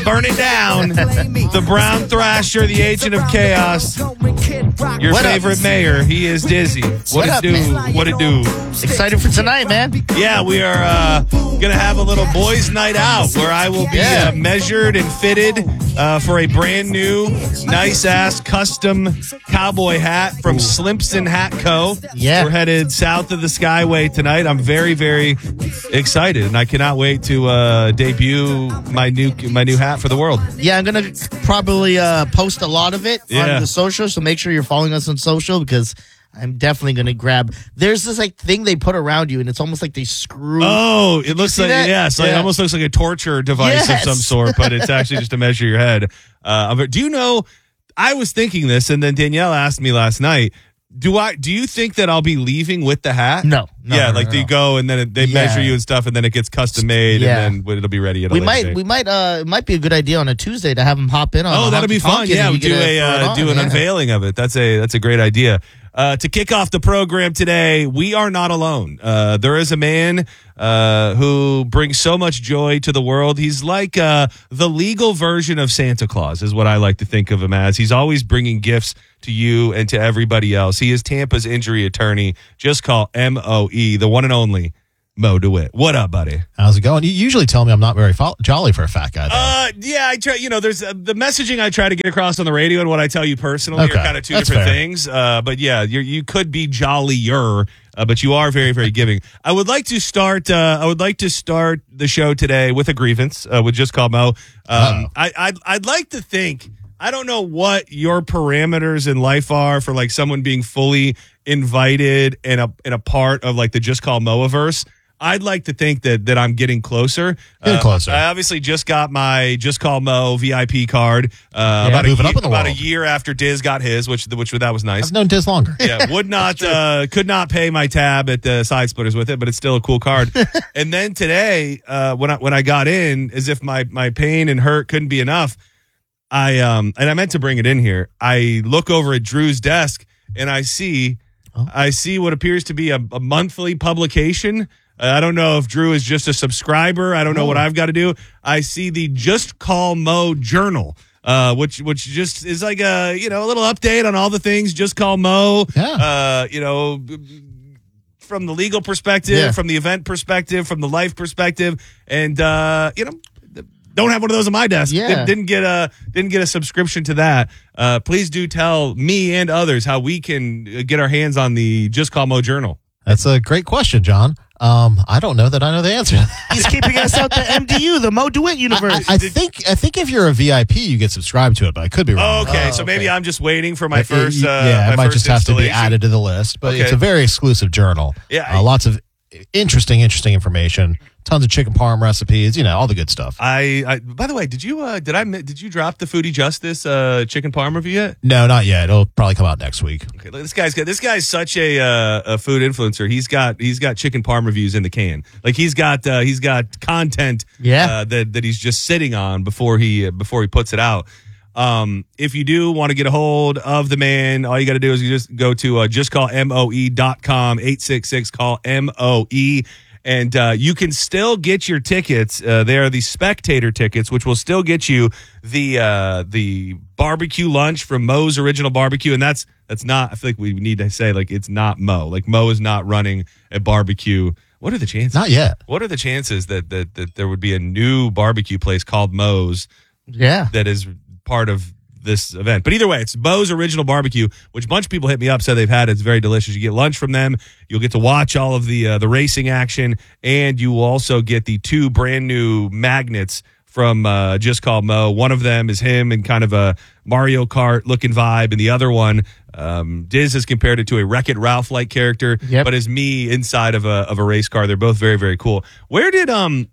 Burn it down. The Brown Thrasher, the Agent of Chaos. Your favorite mayor. He is Dizzy. What it do? What it do? Excited for tonight, man. Yeah, we are going to have a little boys' night out where I will be measured and fitted for a brand new, nice-ass custom cowboy hat from Slimpson Hat Co. Yeah. We're headed south of the Skyway tonight. I'm very, very excited, and I cannot wait to debut my new hat for the world. Yeah, I'm going to probably post a lot of it on the social, so make sure you're following us on social because I'm definitely going to grab. There's this like thing they put around you, and it's almost like they screw. Oh, it looks like that? It almost looks like a torture device of some sort, but it's actually just to measure your head. Do you know? I was thinking this, and then Danielle asked me last night. Do you think that I'll be leaving with the hat? No. They go and then they measure you and stuff, and then it gets custom made, and then it'll be ready at a later date. We might. It might be a good idea on a Tuesday to have them hop in on. Oh, that'll be fun. Yeah, we'll do an unveiling of it. That's a great idea. To kick off the program today, we are not alone. There is a man who brings so much joy to the world. He's like the legal version of Santa Claus, is what I like to think of him as. He's always bringing gifts to you and to everybody else. He is Tampa's injury attorney. Just call MOE, the one and only Mo DeWitt. What up, buddy? How's it going? You usually tell me I'm not very jolly for a fat guy, though. Yeah, I try. There's the messaging I try to get across on the radio and what I tell you personally are kind of two different things. But yeah, you could be jollier, but you are very, very giving. I would like to start. The show today with a grievance. With Just Call Mo. I'd like to think. I don't know what your parameters in life are for like someone being fully invited and a part of like the Just Call Moaverse. I'd like to think that I'm getting closer. I obviously just got my Just Call Mo VIP card about a year after Diz got his, which that was nice. I've known Diz longer. Yeah, could not pay my tab at the Side Splitters with it, but it's still a cool card. And then today, when I got in, as if my pain and hurt couldn't be enough, and I meant to bring it in here. I look over at Drew's desk and I see what appears to be a monthly publication. I don't know if Drew is just a subscriber. I don't know what I've got to do. I see the Just Call Mo Journal, which just is like a little update on all the things Just Call Mo. Yeah. From the legal perspective, from the event perspective, from the life perspective, and don't have one of those on my desk. Yeah. Didn't get a subscription to that. Please do tell me and others how we can get our hands on the Just Call Mo Journal. That's a great question, John. I don't know that I know the answer. He's keeping us out the MDU, the Mo DeWitt universe. I think if you're a VIP, you get subscribed to it, but I could be wrong. So maybe I'm just waiting for my first. It might just have to be added to the list, but it's a very exclusive journal. Yeah, lots of interesting information. Tons of chicken parm recipes, all the good stuff. By the way, did you drop the Foodie Justice chicken parm review yet? No, not yet. It'll probably come out next week. Okay, this guy's such a food influencer. He's got chicken parm reviews in the can. Like he's got content that he's just sitting on before he puts it out. If you do want to get a hold of the man, all you got to do is you just go to justcallmoe.com, 866 call MOE. And you can still get your tickets. They are the spectator tickets, which will still get you the barbecue lunch from Mo's Original Barbecue. And that's not, I feel like we need to say, like, it's not Mo. Like, Mo is not running a barbecue. What are the chances? Not yet. What are the chances that there would be a new barbecue place called Mo's? Yeah. That is part of this event. But either way, it's Mo's Original Barbecue, which a bunch of people hit me up, said they've had. It's very delicious. You get lunch from them. You'll get to watch all of the racing action, and you will also get the 2 brand new magnets from Just Call Mo. One of them is him in kind of a Mario Kart looking vibe, and the other one, Diz has compared it to a Wreck-It Ralph-like character, but is me inside of a race car. They're both very, very cool. Where did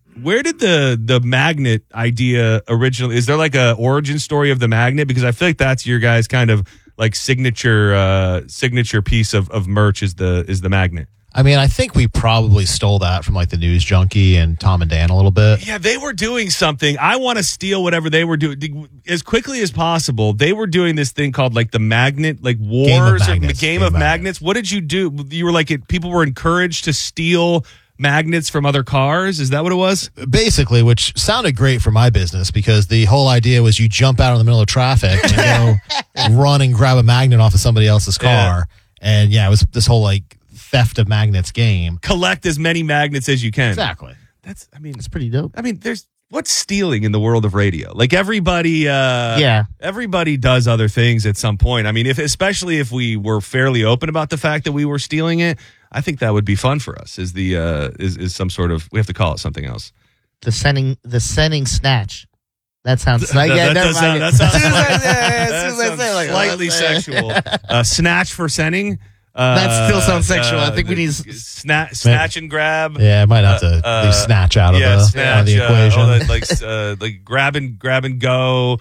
the magnet idea originally? Is there like a origin story of the magnet? Because I feel like that's your guys' kind of like signature piece of merch is the magnet. I mean, I think we probably stole that from like the News Junkie and Tom and Dan a little bit. Yeah, they were doing something. I want to steal whatever they were doing as quickly as possible. They were doing this thing called like the Magnet, like Wars, or the Game of Magnets. What did you do? You were like, people were encouraged to steal magnets from other cars. Is that what it was? Basically, which sounded great for my business because the whole idea was you jump out in the middle of traffic and go run and grab a magnet off of somebody else's car. And it was this whole like theft of magnets game. Collect as many magnets as you can. Exactly. It's pretty dope. I mean, what's stealing in the world of radio? Like everybody does other things at some point. I mean, especially if we were fairly open about the fact that we were stealing it, I think that would be fun for us. Is some sort of, we have to call it something else. The sending snatch. That sounds like that sounds slightly sexual. Snatch for sending. That still sounds sexual. I think we need snatch and grab. Yeah, might have to leave snatch out of the equation. Like grab and go.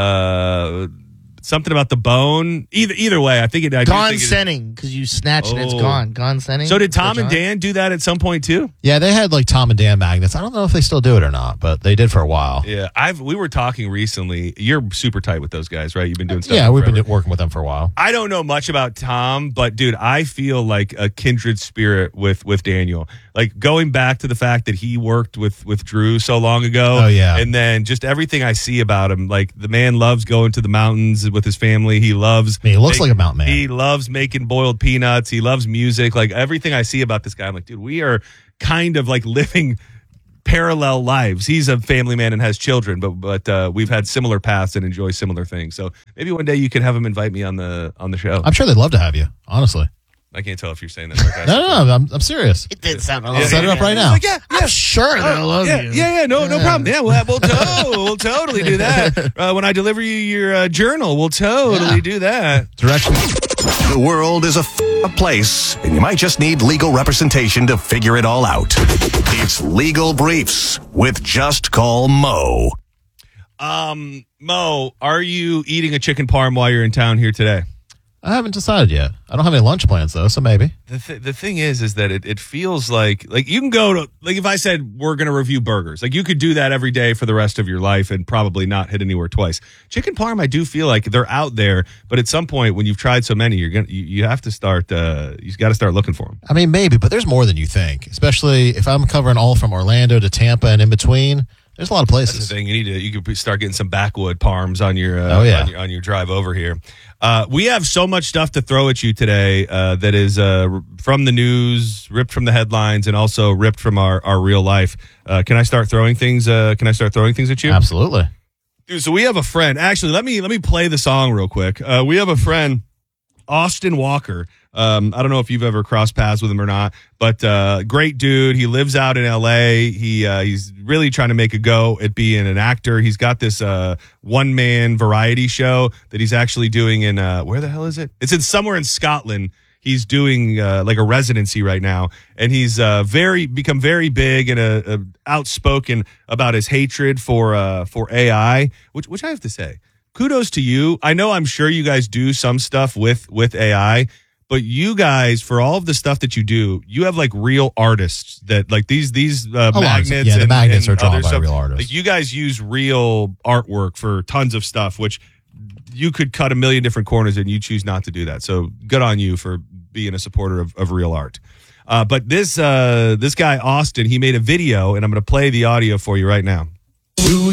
Something about the bone. Either way, I think it. Gone sending because you snatch and it's gone. Gone sending. So did Tom and Dan do that at some point too? Yeah, they had like Tom and Dan magnets. I don't know if they still do it or not, but they did for a while. Yeah, we were talking recently. You're super tight with those guys, right? You've been doing stuff. Yeah, we've been working with them for a while. I don't know much about Tom, but dude, I feel like a kindred spirit with Daniel. Like going back to the fact that he worked with Drew so long ago. Oh yeah, and then just everything I see about him. Like the man loves going to the mountains with his family. He looks like a mountain man. He loves making boiled peanuts. He loves music. Like everything I see about this guy, I'm like, dude, we are kind of like living parallel lives. He's a family man and has children, but we've had similar paths and enjoy similar things. So maybe one day you could have him invite me on the show. I'm sure they'd love to have you. Honestly. I can't tell if you're saying that sarcastically. No, I'm serious. It did sound a little. Set it up right now. Like, I'm sure they'll love you. Yeah, no problem. Yeah, we'll totally do that. When I deliver you your journal, we'll totally do that. Direction. The world is a place, and you might just need legal representation to figure it all out. It's Legal Briefs with Just Call Mo. Mo, are you eating a chicken parm while you're in town here today? I haven't decided yet. I don't have any lunch plans though, so maybe. The thing is that it feels like you can go to, like if I said we're going to review burgers, like you could do that every day for the rest of your life and probably not hit anywhere twice. Chicken parm, I do feel like they're out there, but at some point when you've tried so many, you have to start you got to start looking for them. I mean, maybe, but there's more than you think. Especially if I'm covering all from Orlando to Tampa and in between. There's a lot of places. That's the thing. You could start getting some backwood parms on your on your drive over here. We have so much stuff to throw at you today that is from the news, ripped from the headlines, and also ripped from our real life. Can I start throwing things? Can I start throwing things at you? Absolutely, dude. So we have a friend. Actually, let me play the song real quick. We have a friend, Austin Walker. I don't know if you've ever crossed paths with him or not, but great dude. He lives out in LA. He's really trying to make a go at being an actor. He's got this one-man variety show that he's actually doing in where the hell is it? It's in somewhere in Scotland. He's doing like a residency right now, and he's become very big and outspoken about his hatred for AI, which I have to say, kudos to you. I'm sure you guys do some stuff with AI. But you guys, for all of the stuff that you do, you have like real artists that like these magnets. Yeah, the magnets are drawn by real artists. Like you guys use real artwork for tons of stuff, which you could cut a million different corners and you choose not to do that. So good on you for being a supporter of real art. But this guy, Austin, he made a video, and I'm going to play the audio for you right now. Do